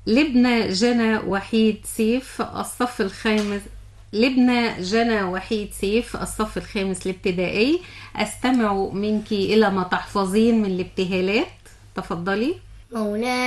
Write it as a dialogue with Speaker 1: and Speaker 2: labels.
Speaker 1: لبنى جنى وحيد سيف الصف الخامس. لبنى جنى وحيد سيف الصف الخامس الابتدائي. أستمع منك إلى ما تحفظين من الابتهالات. تفضلي.
Speaker 2: مولاي